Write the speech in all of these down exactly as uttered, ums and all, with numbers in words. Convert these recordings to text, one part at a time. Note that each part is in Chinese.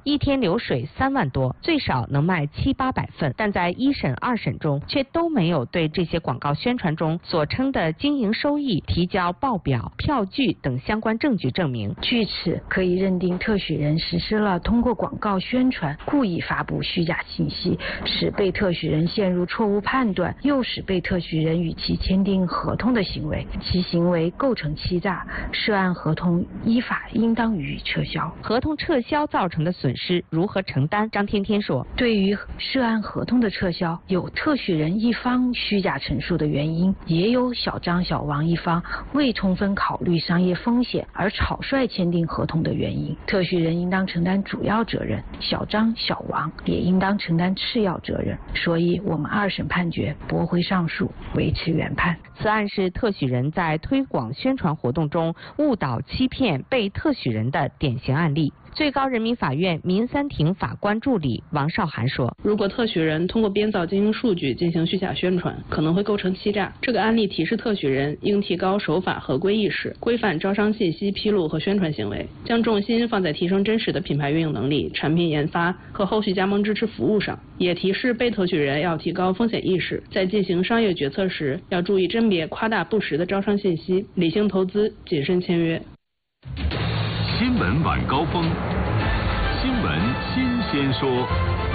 一天流水三万多，最少能卖七八百份。但在一审、二审中，却都没有对这些广告宣传中所称的经营收益提交报表、票据等相关证据证明。 据此，可以认定特许人实施了通过广告宣传故意发布虚假信息，使被特许人陷入错误判断，诱使被特许人与其签订合同的行为，其行为构成欺诈，涉案合同依法应当予以撤销。 合同撤销造成的损失如何承担？张天天说， 对于涉案合同的撤销，有特许人一方虚假陈述的原因，也有小张、小王一方未充分考虑商业风险而草率签订合同的原因。特许人应当承担主要责任，小张、小王也应当承担次要责任。所以我们二审判决驳回上诉，维持原判。 此案是特许人在推广宣传活动中误导欺骗被特许人的典型案例。最高人民法院民三庭法官助理王少涵说， 如果特许人通过编造经营数据进行虚假宣传，可能会构成欺诈。这个案例提示特许人应提高守法合规意识，规范招商信息披露和宣传行为，将重心放在提升真实的品牌运营能力、产品研发和后续加盟支持服务上。也提示被特许人要提高风险意识，在进行商业决策时要注意甄别夸大不实的招商信息，理性投资，谨慎签约。 新闻晚高峰，新闻新鲜说。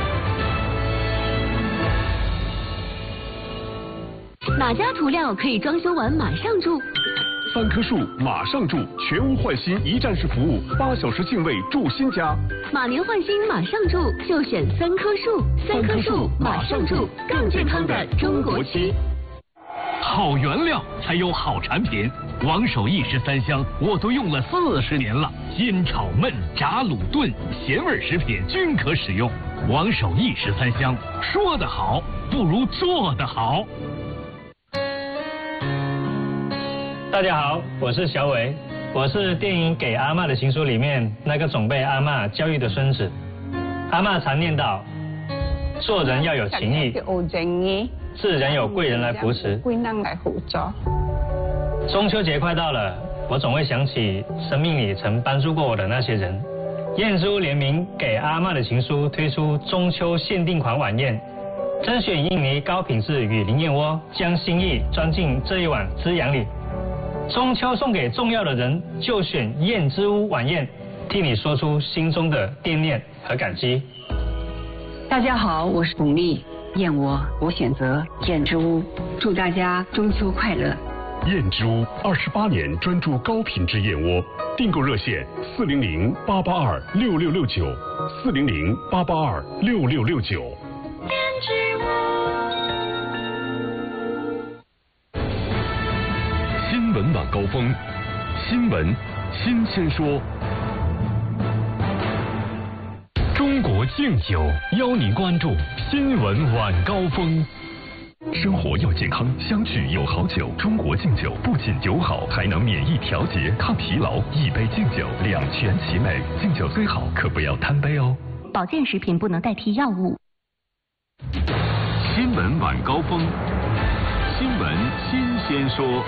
哪家涂料可以装修完马上住？ 三棵树马上住，全屋换新一站式服务，八小时净位住新家。 马年换新马上住，就选三棵树。三棵树马上住，更健康的中国漆。 好原料才有好产品，王守义十三香我都用了四十年了，煎炒焖炸卤炖咸味食品均可使用。王守义十三香，说得好不如做得好。 大家好，我是小伟，我是电影《给阿嬷的情书》里面那个总被阿嬷教育的孙子。阿嬷常念叨，做人要有情义，自然有贵人来扶持。中秋节快到了，我总会想起生命里曾帮助过我的那些人。燕之屋联名《给阿嬷的情书》推出中秋限定款晚宴，甄选印尼高品质雨林燕窝，将心意装进这一碗滋养里。中秋送给重要的人，就选燕之屋晚宴，替你说出心中的惦念和感激。 大家好，我是巩俐。燕窝，我选择燕之屋。祝大家中秋快乐！ 燕之屋二十八年专注高品质燕窝，订购热线四零零八八二六六六九，四零零八八二六六六九。 燕之屋。新闻晚高峰，新闻新鲜说。中国敬酒邀您关注新闻晚高峰。生活要健康，相聚有好酒。中国敬酒不仅酒好，还能免疫调节、抗疲劳。一杯敬酒，两全其美。敬酒最好，可不要贪杯哦。 保健食品不能代替药物。 新闻晚高峰，新闻新鲜说。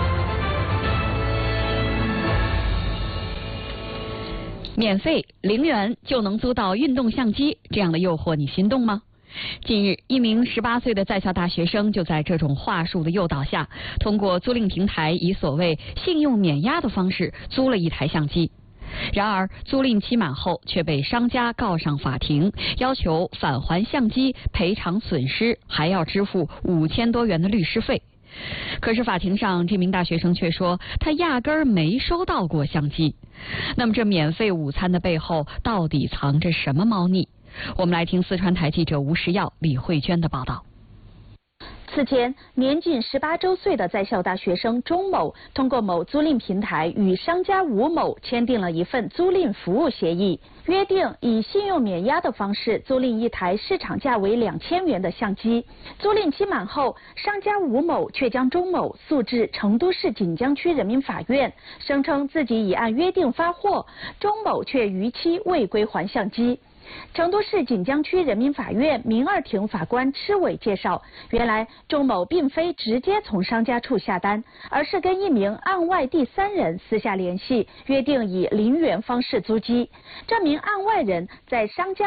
免费零元就能租到运动相机，这样的诱惑你心动吗？近日，一名十八岁的在校大学生就在这种话术的诱导下，通过租赁平台以所谓信用免押的方式租了一台相机。然而，租赁期满后却被商家告上法庭，要求返还相机、赔偿损失，还要支付五千多元的律师费。可是法庭上，这名大学生却说他压根儿没收到过相机。那么这免费午餐的背后到底藏着什么猫腻？我们来听四川台记者吴时耀、李慧娟的报道。 此前，年仅十八周岁的在校大学生钟某通过某租赁平台与商家吴某签订了一份租赁服务协议，约定以信用免押的方式租赁一台市场价为两千元的相机。租赁期满后，商家吴某却将钟某诉至成都市锦江区人民法院，声称自己已按约定发货，钟某却逾期未归还相机。成都市锦江区人民法院民二庭法官吃伟介绍，原来钟某并非直接从商家处下单，而是跟一名案外第三人私下联系，约定以零元方式租机。这名案外人在商家